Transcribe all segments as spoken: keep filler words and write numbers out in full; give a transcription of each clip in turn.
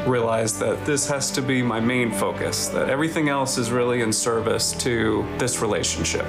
realized that this has to be my main focus, that everything else is really in service to this relationship.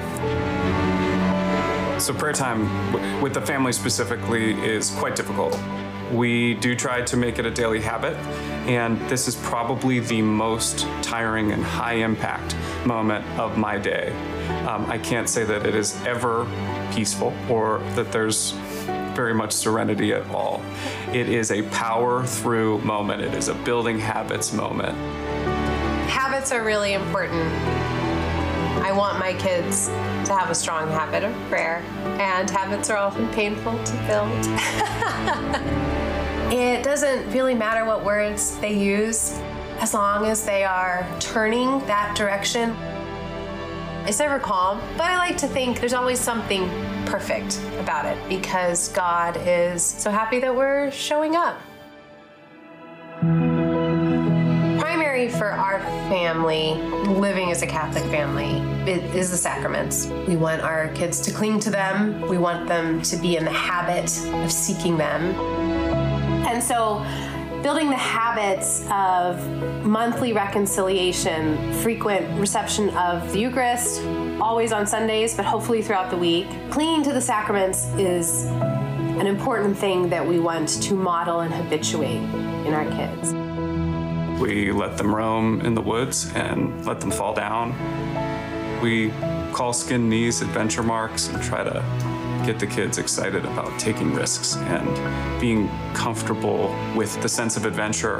So prayer time with the family specifically is quite difficult. We do try to make it a daily habit, and this is probably the most tiring and high impact moment of my day. Um, I can't say that it is ever peaceful or that there's very much serenity at all. It is a power through moment. It is a building habits moment. Habits are really important. I want my kids to have a strong habit of prayer, and habits are often painful to build. It doesn't really matter what words they use, as long as they are turning that direction. It's never calm, but I like to think there's always something perfect about it because God is so happy that we're showing up. Primary for our family, living as a Catholic family, is the sacraments. We want our kids to cling to them. We want them to be in the habit of seeking them. And so building the habits of monthly reconciliation, frequent reception of the Eucharist, always on Sundays, but hopefully throughout the week. Clinging to the sacraments is an important thing that we want to model and habituate in our kids. We let them roam in the woods and let them fall down. We call skinned knees adventure marks and try to get the kids excited about taking risks and being comfortable with the sense of adventure.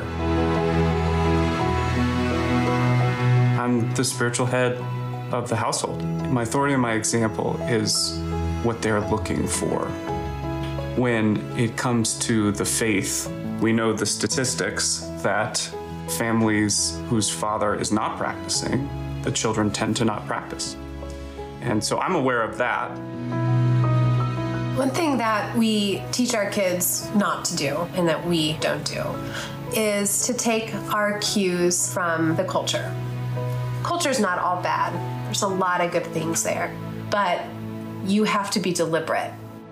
I'm the spiritual head of the household. My authority and my example is what they're looking for. When it comes to the faith, we know the statistics that families whose father is not practicing, the children tend to not practice. And so I'm aware of that. One thing that we teach our kids not to do, and that we don't do, is to take our cues from the culture. Culture's not all bad. There's a lot of good things there, but you have to be deliberate.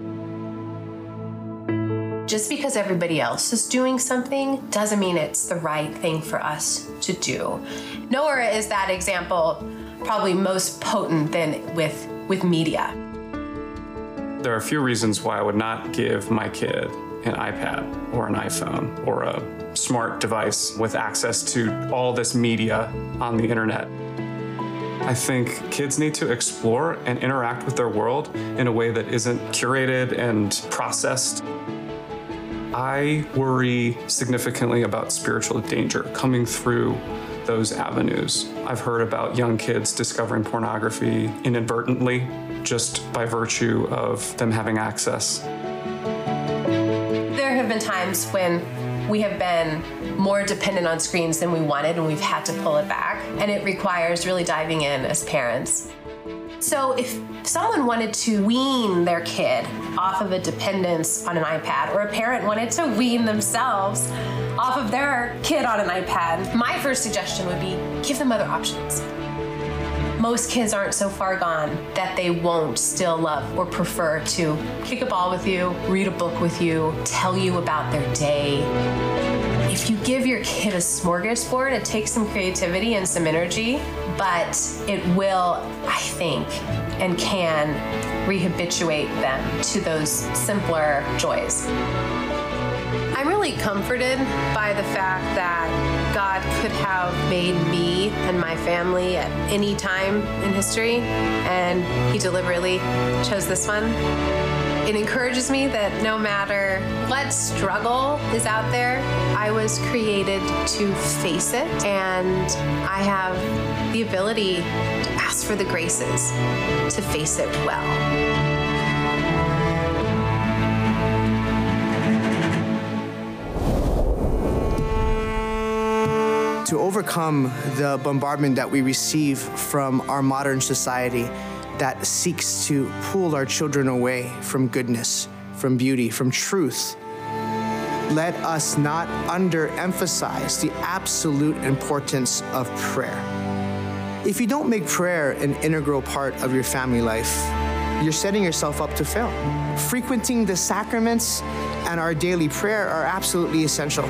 Just because everybody else is doing something doesn't mean it's the right thing for us to do. Nowhere is that example probably most potent than with, with media. There are a few reasons why I would not give my kid an iPad or an iPhone or a smart device with access to all this media on the internet. I think kids need to explore and interact with their world in a way that isn't curated and processed. I worry significantly about spiritual danger coming through those avenues. I've heard about young kids discovering pornography inadvertently, just by virtue of them having access. There have been times when we have been more dependent on screens than we wanted, and we've had to pull it back, and it requires really diving in as parents. So if someone wanted to wean their kid off of a dependence on an iPad, or a parent wanted to wean themselves off of their kid on an iPad, my first suggestion would be give them other options. Most kids aren't so far gone that they won't still love or prefer to kick a ball with you, read a book with you, tell you about their day. If you give your kid a smorgasbord, it takes some creativity and some energy, but it will, I think, and can rehabituate them to those simpler joys. I'm really comforted by the fact that God could have made me and my family at any time in history, and He deliberately chose this one. It encourages me that no matter what struggle is out there, I was created to face it, and I have the ability to ask for the graces to face it well. To overcome the bombardment that we receive from our modern society that seeks to pull our children away from goodness, from beauty, from truth, let us not underemphasize the absolute importance of prayer. If you don't make prayer an integral part of your family life, you're setting yourself up to fail. Frequenting the sacraments and our daily prayer are absolutely essential.